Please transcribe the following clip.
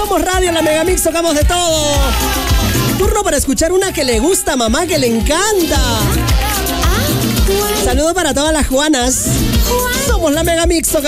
Somos Radio La Megamix, tocamos de todo. Turno para escuchar una que le gusta a mamá, que le encanta. Saludos para todas las Juanas. Somos La Megamix, tocamos.